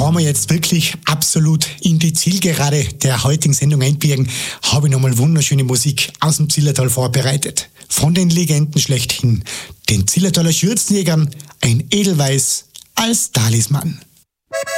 bevor wir jetzt wirklich absolut in die Zielgerade der heutigen Sendung einbiegen, habe ich nochmal wunderschöne Musik aus dem Zillertal vorbereitet. Von den Legenden schlechthin, den Zillertaler Schürzenjägern, ein Edelweiß als Talisman.